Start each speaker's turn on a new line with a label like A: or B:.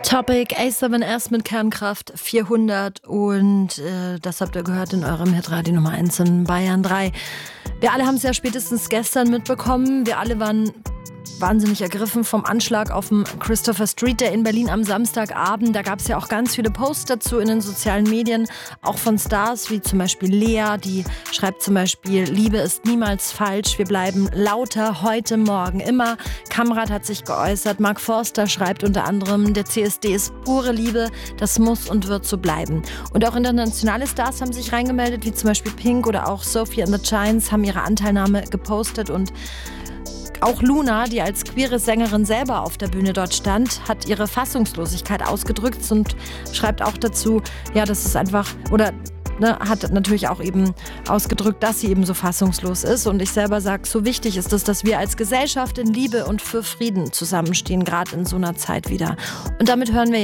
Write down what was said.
A: Topic A7S mit Kernkraft 400 und das habt ihr gehört in eurem Hitradio Nummer 1 in Bayern 3. Wir alle haben es ja spätestens gestern mitbekommen. Wir alle waren wahnsinnig ergriffen vom Anschlag auf dem Christopher Street Day in Berlin am Samstagabend. Da gab es ja auch ganz viele Posts dazu in den sozialen Medien, auch von Stars wie zum Beispiel Lea, die schreibt zum Beispiel: Liebe ist niemals falsch, wir bleiben lauter, heute, morgen, immer. Kamrat hat sich geäußert, Mark Forster schreibt unter anderem: Der CSD ist pure Liebe, das muss und wird so bleiben. Und auch internationale Stars haben sich reingemeldet, wie zum Beispiel Pink oder auch Sophie and the Giants haben ihre Anteilnahme gepostet, und auch Luna, die als queere Sängerin selber auf der Bühne dort stand, hat ihre Fassungslosigkeit ausgedrückt und schreibt auch dazu, ja, das ist einfach, oder hat natürlich auch eben ausgedrückt, dass sie eben so fassungslos ist. Und ich selber sage, so wichtig ist es, dass wir als Gesellschaft in Liebe und für Frieden zusammenstehen, gerade in so einer Zeit wieder. Und damit hören wir